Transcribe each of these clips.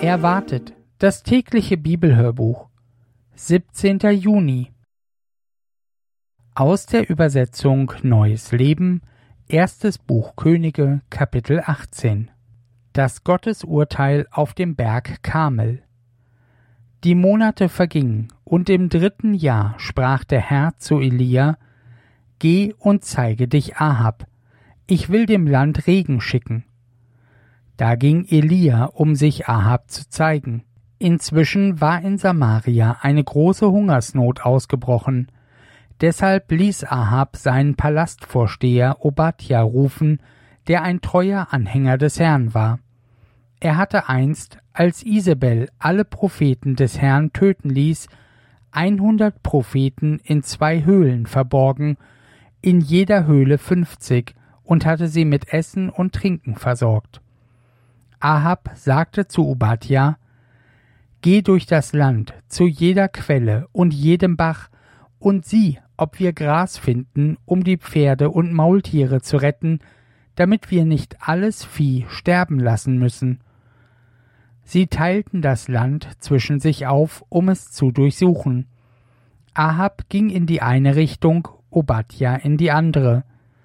Erwartet, das tägliche Bibelhörbuch, 17. Juni. Aus der Übersetzung Neues Leben, erstes Buch Könige, Kapitel 18. Das Gottesurteil auf dem Berg Karmel. Die Monate vergingen, und im 3. Jahr sprach der Herr zu Elia: Geh und zeige dich Ahab, ich will dem Land Regen schicken. Da ging Elia, um sich Ahab zu zeigen. Inzwischen war in Samaria eine große Hungersnot ausgebrochen. Deshalb ließ Ahab seinen Palastvorsteher Obadja rufen, der ein treuer Anhänger des Herrn war. Er hatte einst, als Isabel alle Propheten des Herrn töten ließ, 100 Propheten in 2 Höhlen verborgen, in jeder Höhle 50, und hatte sie mit Essen und Trinken versorgt. Ahab sagte zu Obadja: Geh durch das Land zu jeder Quelle und jedem Bach und sieh, ob wir Gras finden, um die Pferde und Maultiere zu retten, damit wir nicht alles Vieh sterben lassen müssen. Sie teilten das Land zwischen sich auf, um es zu durchsuchen. Ahab ging in die eine Richtung, Obadja in die andere.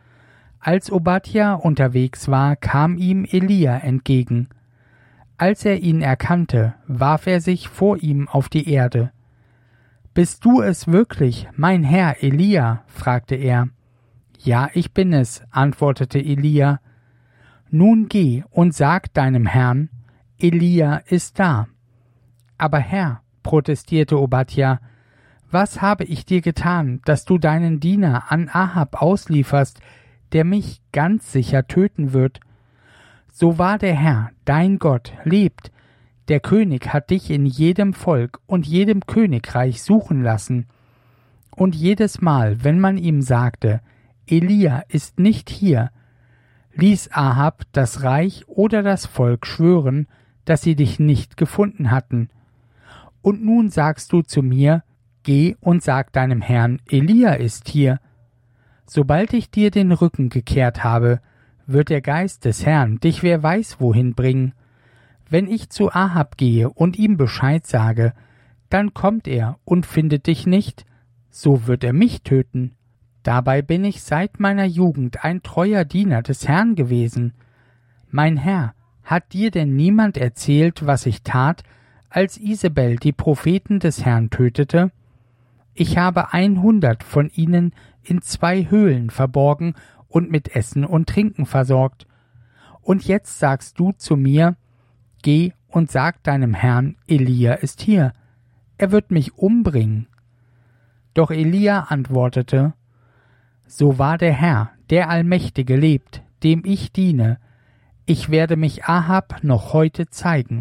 Als Obadja unterwegs war, kam ihm Elia entgegen. Als er ihn erkannte, warf er sich vor ihm auf die Erde. »Bist du es wirklich, mein Herr Elia?« fragte er. »Ja, ich bin es«, antwortete Elia. »Nun geh und sag deinem Herrn, Elia ist da.« »Aber Herr«, protestierte Obadja, »was habe ich dir getan, dass du deinen Diener an Ahab auslieferst, der mich ganz sicher töten wird? So wahr der Herr, dein Gott, lebt, der König hat dich in jedem Volk und jedem Königreich suchen lassen. Und jedes Mal, wenn man ihm sagte, Elia ist nicht hier, ließ Ahab das Reich oder das Volk schwören, dass sie dich nicht gefunden hatten. Und nun sagst du zu mir, geh und sag deinem Herrn, Elia ist hier. Sobald ich dir den Rücken gekehrt habe, wird der Geist des Herrn dich wer weiß wohin bringen. Wenn ich zu Ahab gehe und ihm Bescheid sage, dann kommt er und findet dich nicht, so wird er mich töten. Dabei bin ich seit meiner Jugend ein treuer Diener des Herrn gewesen. Mein Herr, hat dir denn niemand erzählt, was ich tat, als Isabel die Propheten des Herrn tötete? Ich habe 100 von ihnen in 2 Höhlen verborgen und mit Essen und Trinken versorgt. Und jetzt sagst du zu mir, geh und sag deinem Herrn, Elia ist hier. Er wird mich umbringen. Doch Elia antwortete, so wahr der Herr, der Allmächtige lebt, dem ich diene, ich werde mich Ahab noch heute zeigen.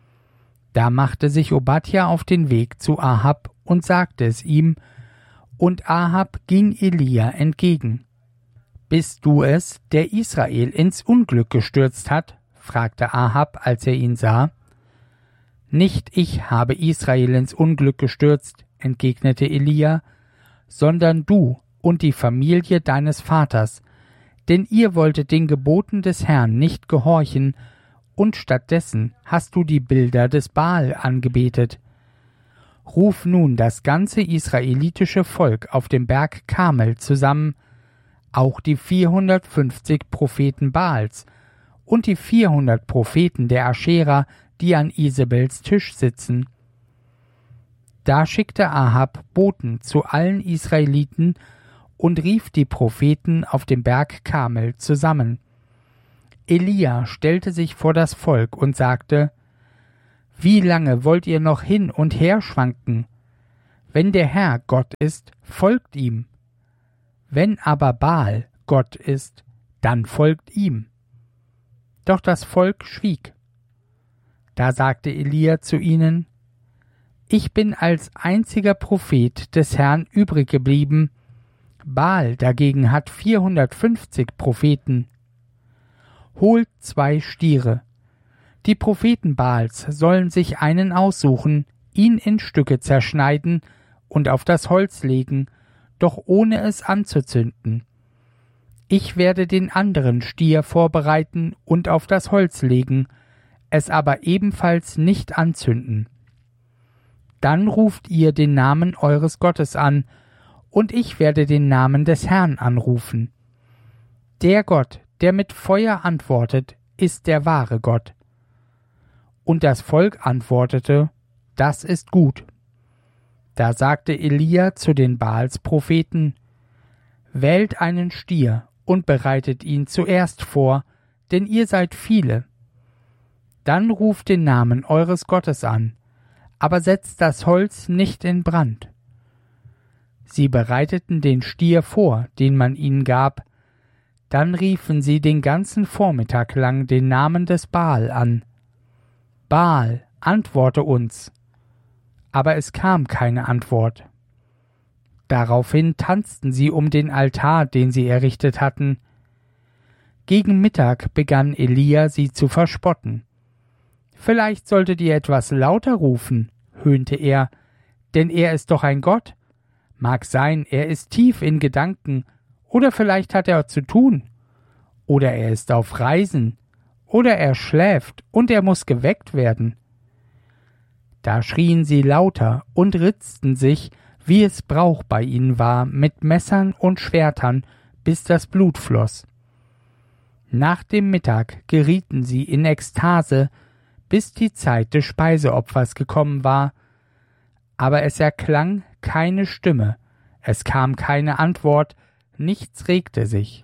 Da machte sich Obadja auf den Weg zu Ahab und sagte es ihm, und Ahab ging Elia entgegen. »Bist du es, der Israel ins Unglück gestürzt hat?« fragte Ahab, als er ihn sah. »Nicht ich habe Israel ins Unglück gestürzt«, entgegnete Elia, »sondern du und die Familie deines Vaters, denn ihr wolltet den Geboten des Herrn nicht gehorchen, und stattdessen hast du die Bilder des Baal angebetet. Ruf nun das ganze israelitische Volk auf dem Berg Karmel zusammen, auch die 450 Propheten Baals und die 400 Propheten der Aschera, die an Isabels Tisch sitzen.« Da schickte Ahab Boten zu allen Israeliten und rief die Propheten auf dem Berg Karmel zusammen. Elia stellte sich vor das Volk und sagte, »Wie lange wollt ihr noch hin und her schwanken? Wenn der Herr Gott ist, folgt ihm. Wenn aber Baal Gott ist, dann folgt ihm.« Doch das Volk schwieg. Da sagte Elia zu ihnen, »Ich bin als einziger Prophet des Herrn übrig geblieben. Baal dagegen hat 450 Propheten. Holt 2 Stiere. Die Propheten Baals sollen sich einen aussuchen, ihn in Stücke zerschneiden und auf das Holz legen, doch ohne es anzuzünden. Ich werde den anderen Stier vorbereiten und auf das Holz legen. es aber ebenfalls nicht anzünden. Dann ruft ihr den Namen eures Gottes an, und ich werde den Namen des Herrn anrufen. Der Gott, der mit Feuer antwortet, ist der wahre Gott. Und das Volk antwortete, das ist gut. Da sagte Elia zu den Baalspropheten, wählt einen Stier und bereitet ihn zuerst vor, denn ihr seid viele. Dann ruft den Namen eures Gottes an, aber setzt das Holz nicht in Brand. Sie bereiteten den Stier vor, den man ihnen gab. Dann riefen sie den ganzen Vormittag lang den Namen des Baal an. Baal, antworte uns. Aber es kam keine Antwort. Daraufhin tanzten sie um den Altar, den sie errichtet hatten. Gegen Mittag begann Elia, sie zu verspotten. Vielleicht solltet ihr etwas lauter rufen, höhnte er, denn er ist doch ein Gott. Mag sein, er ist tief in Gedanken, oder vielleicht hat er zu tun, oder er ist auf Reisen, oder er schläft und er muss geweckt werden. Da schrien sie lauter und ritzten sich, wie es Brauch bei ihnen war, mit Messern und Schwertern, bis das Blut floss. Nach dem Mittag gerieten sie in Ekstase, bis die Zeit des Speiseopfers gekommen war, aber es erklang keine Stimme, es kam keine Antwort, nichts regte sich.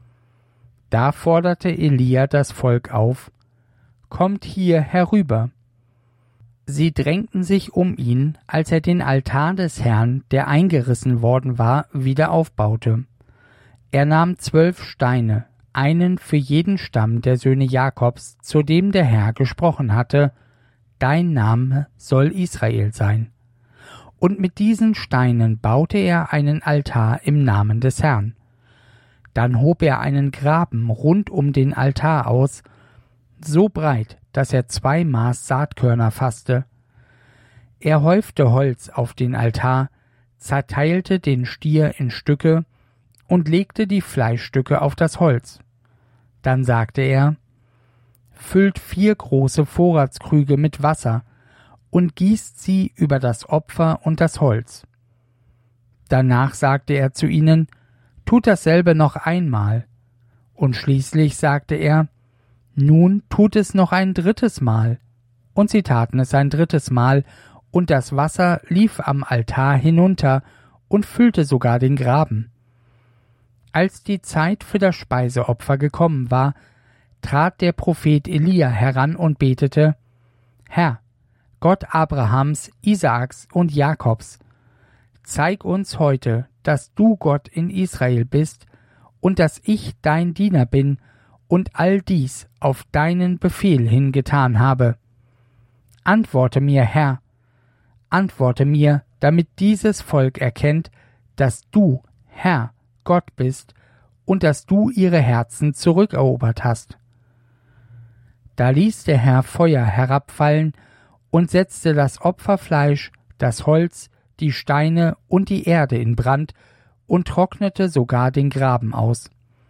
Da forderte Elia das Volk auf, »Kommt hier herüber!« Sie drängten sich um ihn, als er den Altar des Herrn, der eingerissen worden war, wieder aufbaute. Er nahm 12 Steine, einen für jeden Stamm der Söhne Jakobs, zu dem der Herr gesprochen hatte, »Dein Name soll Israel sein.« Und mit diesen Steinen baute er einen Altar im Namen des Herrn. Dann hob er einen Graben rund um den Altar aus, so breit, dass er 2 Maß Saatkörner fasste. Er häufte Holz auf den Altar, zerteilte den Stier in Stücke und legte die Fleischstücke auf das Holz. Dann sagte er, »Füllt 4 große Vorratskrüge mit Wasser und gießt sie über das Opfer und das Holz.« Danach sagte er zu ihnen, »Tut dasselbe noch einmal.« Und schließlich sagte er, »Nun tut es noch ein 3. Mal.« Und sie taten es ein 3. Mal, und das Wasser lief am Altar hinunter und füllte sogar den Graben. Als die Zeit für das Speiseopfer gekommen war, trat der Prophet Elia heran und betete, »Herr, Gott Abrahams, Isaaks und Jakobs, zeig uns heute, dass du Gott in Israel bist und dass ich dein Diener bin und all dies auf deinen Befehl hin getan habe. Antworte mir, Herr, antworte mir, damit dieses Volk erkennt, dass du, Herr, Gott bist und dass du ihre Herzen zurückerobert hast.« Da ließ der Herr Feuer herabfallen und setzte das Opferfleisch, das Holz, die Steine und die Erde in Brand und trocknete sogar den Graben aus.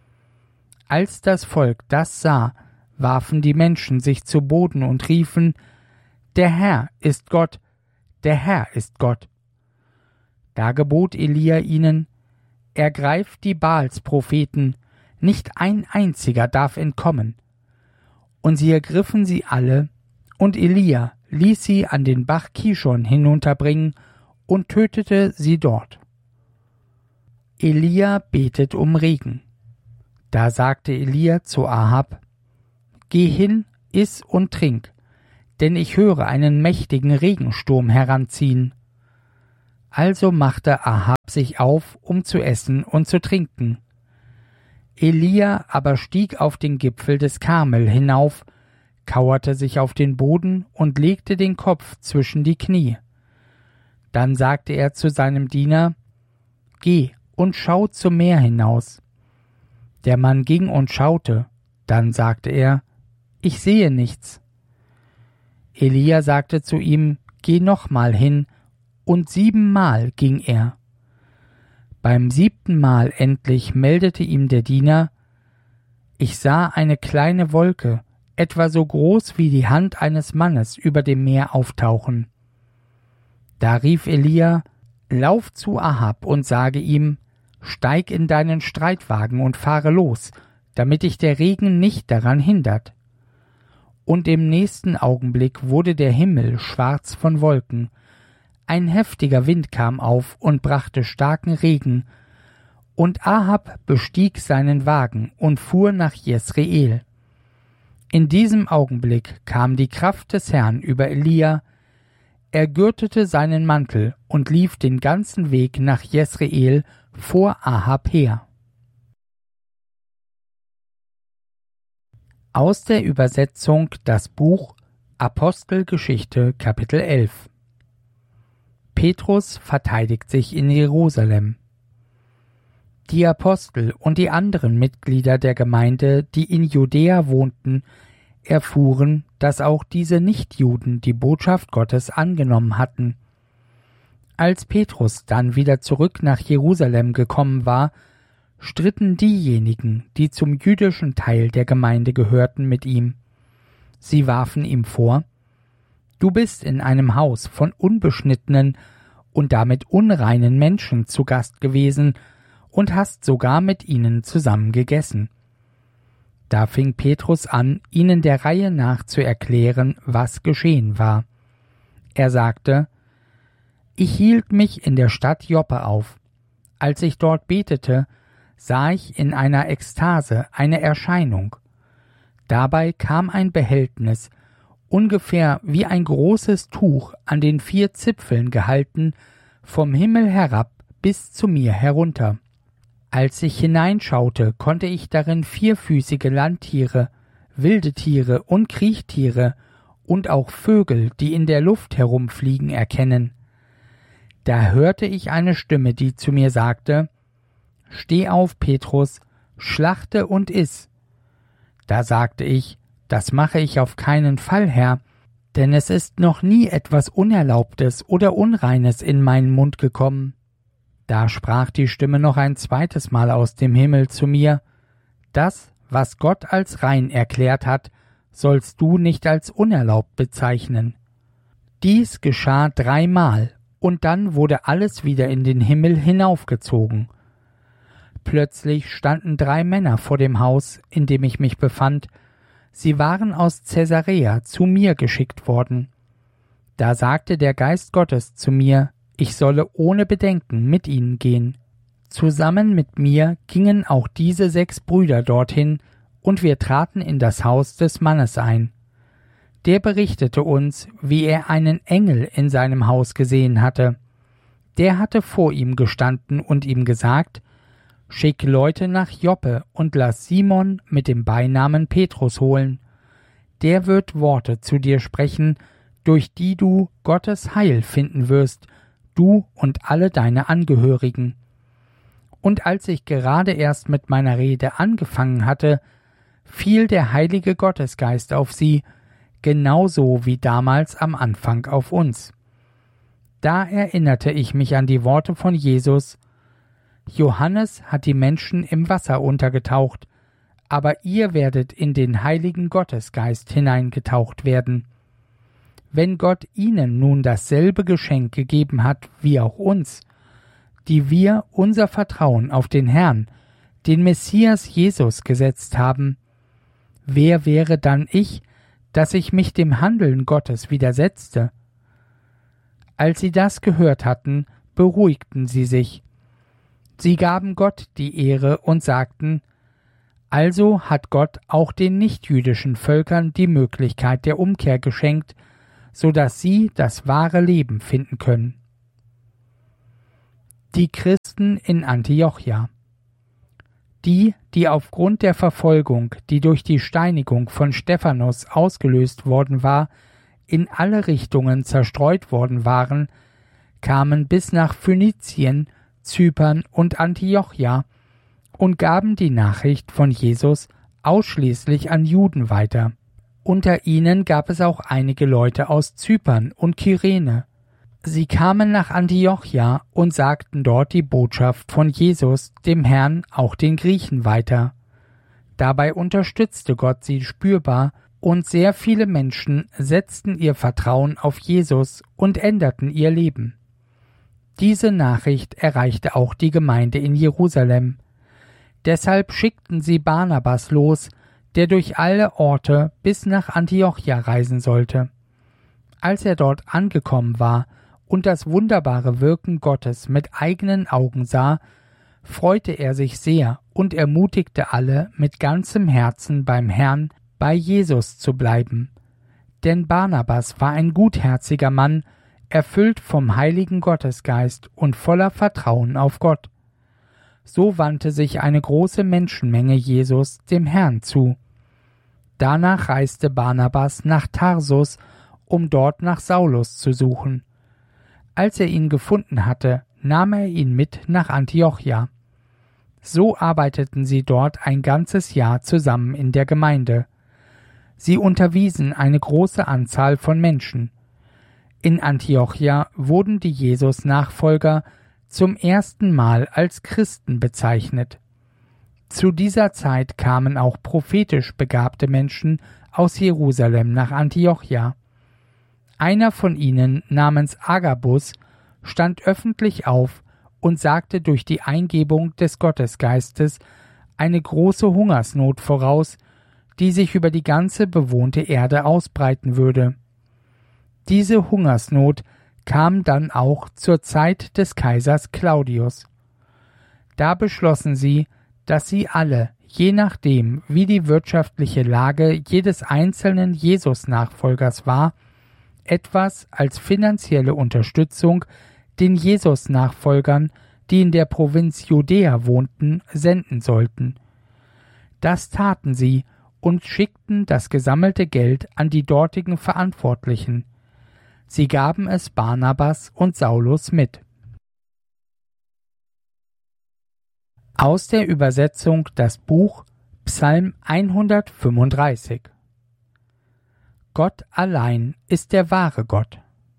Als das Volk das sah, warfen die Menschen sich zu Boden und riefen, »Der Herr ist Gott, der Herr ist Gott.« Da gebot Elia ihnen, »Ergreift die Baalspropheten, nicht ein einziger darf entkommen.« Und sie ergriffen sie alle, und Elia ließ sie an den Bach Kishon hinunterbringen und tötete sie dort. Elia betet um Regen. Da sagte Elia zu Ahab, »Geh hin, iss und trink, denn ich höre einen mächtigen Regensturm heranziehen.« Also machte Ahab sich auf, um zu essen und zu trinken. Elia aber stieg auf den Gipfel des Karmel hinauf, kauerte sich auf den Boden und legte den Kopf zwischen die Knie. Dann sagte er zu seinem Diener, »Geh und schau zum Meer hinaus.« Der Mann ging und schaute, dann sagte er, »Ich sehe nichts.« Elia sagte zu ihm, »Geh nochmal hin«, und 7-mal ging er. Beim 7. Mal endlich meldete ihm der Diener, »Ich sah eine kleine Wolke, etwa so groß wie die Hand eines Mannes, über dem Meer auftauchen. Da rief Elia: Lauf zu Ahab und sage ihm: Steig in deinen Streitwagen und fahre los, damit dich der Regen nicht daran hindert. Und im nächsten Augenblick wurde der Himmel schwarz von Wolken, ein heftiger Wind kam auf und brachte starken Regen, und Ahab bestieg seinen Wagen und fuhr nach Jesreel. In diesem Augenblick kam die Kraft des Herrn über Elia. Er gürtete seinen Mantel und lief den ganzen Weg nach Jesreel vor Ahab her. Aus der Übersetzung das Buch Apostelgeschichte Kapitel 11. Petrus verteidigt sich in Jerusalem. Die Apostel und die anderen Mitglieder der Gemeinde, die in Judäa wohnten, erfuhren, dass auch diese Nichtjuden die Botschaft Gottes angenommen hatten. Als Petrus dann wieder zurück nach Jerusalem gekommen war, stritten diejenigen, die zum jüdischen Teil der Gemeinde gehörten, mit ihm. Sie warfen ihm vor: Du bist in einem Haus von unbeschnittenen und damit unreinen Menschen zu Gast gewesen und hast sogar mit ihnen zusammen gegessen. Da fing Petrus an, ihnen der Reihe nach zu erklären, was geschehen war. Er sagte: Ich hielt mich in der Stadt Joppe auf. Als ich dort betete, sah ich in einer Ekstase eine Erscheinung. Dabei kam ein Behältnis, ungefähr wie ein großes Tuch an den 4 Zipfeln gehalten, vom Himmel herab bis zu mir herunter. Als ich hineinschaute, konnte ich darin 4füßige Landtiere, wilde Tiere und Kriechtiere und auch Vögel, die in der Luft herumfliegen, erkennen. Da hörte ich eine Stimme, die zu mir sagte: Steh auf, Petrus, schlachte und iss. Da sagte ich: Das mache ich auf keinen Fall, Herr, denn es ist noch nie etwas Unerlaubtes oder Unreines in meinen Mund gekommen. Da sprach die Stimme noch ein zweites Mal aus dem Himmel zu mir: Das, was Gott als rein erklärt hat, sollst du nicht als unerlaubt bezeichnen. Dies geschah 3-mal, und dann wurde alles wieder in den Himmel hinaufgezogen. Plötzlich standen 3 Männer vor dem Haus, in dem ich mich befand. Sie waren aus Caesarea zu mir geschickt worden. Da sagte der Geist Gottes zu mir, ich solle ohne Bedenken mit ihnen gehen. Zusammen mit mir gingen auch diese 6 Brüder dorthin, und wir traten in das Haus des Mannes ein. Der berichtete uns, wie er einen Engel in seinem Haus gesehen hatte. Der hatte vor ihm gestanden und ihm gesagt: Schick Leute nach Joppe und lass Simon mit dem Beinamen Petrus holen. Der wird Worte zu dir sprechen, durch die du Gottes Heil finden wirst, du und alle deine Angehörigen. Und als ich gerade erst mit meiner Rede angefangen hatte, fiel der Heilige Gottesgeist auf sie, genauso wie damals am Anfang auf uns. Da erinnerte ich mich an die Worte von Jesus: Johannes hat die Menschen im Wasser untergetaucht, aber ihr werdet in den Heiligen Gottesgeist hineingetaucht werden. Wenn Gott ihnen nun dasselbe Geschenk gegeben hat wie auch uns, die wir unser Vertrauen auf den Herrn, den Messias Jesus, gesetzt haben, wer wäre dann ich, dass ich mich dem Handeln Gottes widersetzte? Als sie das gehört hatten, beruhigten sie sich. Sie gaben Gott die Ehre und sagten: Also hat Gott auch den nichtjüdischen Völkern die Möglichkeit der Umkehr geschenkt, so dass sie das wahre Leben finden können. Die Christen in Antiochia. Die aufgrund der Verfolgung, die durch die Steinigung von Stephanus ausgelöst worden war, in alle Richtungen zerstreut worden waren, kamen bis nach Phönizien, Zypern und Antiochia und gaben die Nachricht von Jesus ausschließlich an Juden weiter. Unter ihnen gab es auch einige Leute aus Zypern und Kyrene. Sie kamen nach Antiochia und sagten dort die Botschaft von Jesus, dem Herrn, auch den Griechen weiter. Dabei unterstützte Gott sie spürbar Und sehr viele Menschen setzten ihr Vertrauen auf Jesus und änderten ihr Leben. Diese Nachricht erreichte auch die Gemeinde in Jerusalem. Deshalb schickten sie Barnabas los, der durch alle Orte bis nach Antiochia reisen sollte. Als er dort angekommen war und das wunderbare Wirken Gottes mit eigenen Augen sah, freute er sich sehr und ermutigte alle, mit ganzem Herzen beim Herrn, bei Jesus zu bleiben. Denn Barnabas war ein gutherziger Mann, erfüllt vom heiligen Gottesgeist und voller Vertrauen auf Gott. So wandte sich eine große Menschenmenge Jesus dem Herrn zu. Danach reiste Barnabas nach Tarsus, um dort nach Saulus zu suchen. Als er ihn gefunden hatte, nahm er ihn mit nach Antiochia. So arbeiteten sie dort ein ganzes Jahr zusammen in der Gemeinde. Sie unterwiesen eine große Anzahl von Menschen. In Antiochia wurden die Jesus-Nachfolger zum ersten Mal als Christen bezeichnet. Zu dieser Zeit kamen auch prophetisch begabte Menschen aus Jerusalem nach Antiochia. Einer von ihnen, namens Agabus, stand öffentlich auf und sagte durch die Eingebung des Gottesgeistes eine große Hungersnot voraus, die sich über die ganze bewohnte Erde ausbreiten würde. Diese Hungersnot kam dann auch zur Zeit des Kaisers Claudius. Da beschlossen sie, dass sie alle, je nachdem, wie die wirtschaftliche Lage jedes einzelnen Jesus-Nachfolgers war, etwas als finanzielle Unterstützung den Jesus-Nachfolgern, die in der Provinz Judäa wohnten, senden sollten. Das taten sie und schickten das gesammelte Geld an die dortigen Verantwortlichen. Sie gaben es Barnabas und Saulus mit. Aus der Übersetzung das Buch Psalm 135. Gott allein ist der wahre Gott.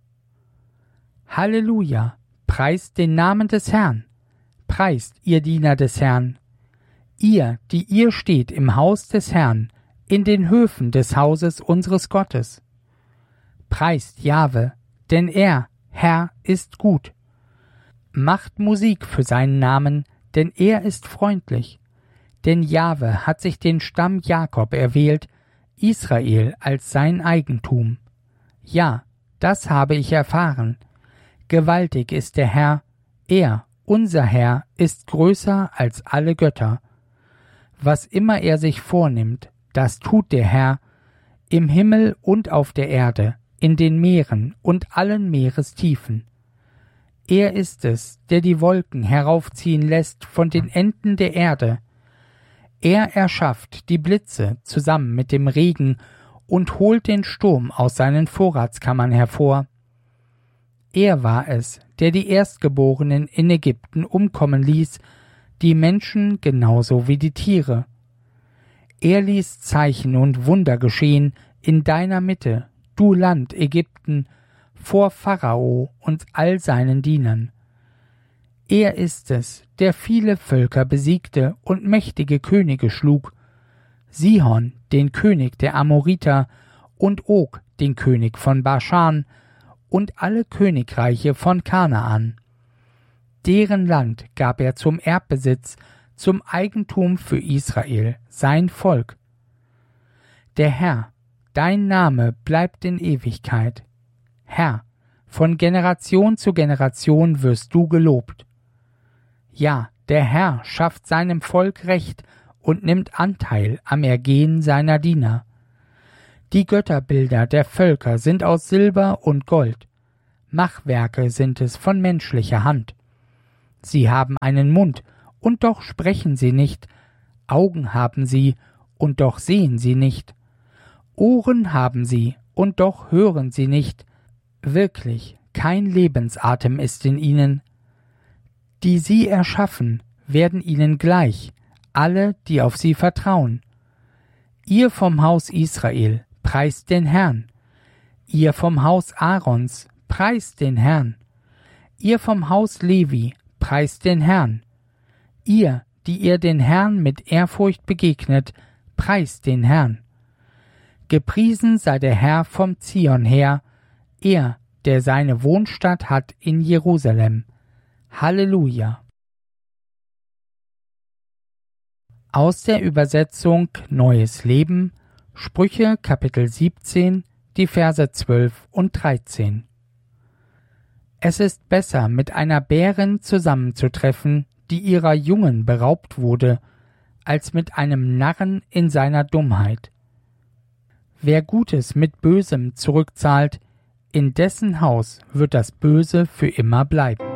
Halleluja, preist den Namen des Herrn, preist, ihr Diener des Herrn, ihr, die ihr steht im Haus des Herrn, in den Höfen des Hauses unseres Gottes. Preist Jahwe, denn er, Herr, ist gut. Macht Musik für seinen Namen, denn er ist freundlich. Denn Jahwe hat sich den Stamm Jakob erwählt, Israel als sein Eigentum. Ja, das habe ich erfahren. Gewaltig ist der Herr, er, unser Herr, ist größer als alle Götter. Was immer er sich vornimmt, das tut der Herr, im Himmel und auf der Erde, in den Meeren und allen Meerestiefen. Er ist es, der die Wolken heraufziehen lässt von den Enden der Erde. Er erschafft die Blitze zusammen mit dem Regen und holt den Sturm aus seinen Vorratskammern hervor. Er war es, der die Erstgeborenen in Ägypten umkommen ließ, die Menschen genauso wie die Tiere. Er ließ Zeichen und Wunder geschehen in deiner Mitte, du Land Ägypten, vor Pharao und all seinen Dienern. Er ist es, der viele Völker besiegte und mächtige Könige schlug, Sihon, den König der Amoriter, und Og, den König von Baschan, und alle Königreiche von Kanaan. Deren Land gab er zum Erbbesitz, zum Eigentum für Israel, sein Volk. Der Herr, dein Name bleibt in Ewigkeit. Herr, von Generation zu Generation wirst du gelobt. Ja, der Herr schafft seinem Volk Recht und nimmt Anteil am Ergehen seiner Diener. Die Götterbilder der Völker sind aus Silber und Gold. Machwerke sind es von menschlicher Hand. Sie haben einen Mund, und doch sprechen sie nicht. Augen haben sie, und doch sehen sie nicht. Ohren haben sie, und doch hören sie nicht. Wirklich, kein Lebensatem ist in ihnen. Die sie erschaffen, werden ihnen gleich, alle, die auf sie vertrauen. Ihr vom Haus Israel, preist den Herrn. Ihr vom Haus Aarons, preist den Herrn. Ihr vom Haus Levi, preist den Herrn. Ihr, die ihr den Herrn mit Ehrfurcht begegnet, preist den Herrn. Gepriesen sei der Herr vom Zion her, er, der seine Wohnstatt hat in Jerusalem. Halleluja! Aus der Übersetzung Neues Leben, Sprüche Kapitel 17, die Verse 12 und 13. Es ist besser, mit einer Bärin zusammenzutreffen, die ihrer Jungen beraubt wurde, als mit einem Narren in seiner Dummheit. Wer Gutes mit Bösem zurückzahlt, in dessen Haus wird das Böse für immer bleiben.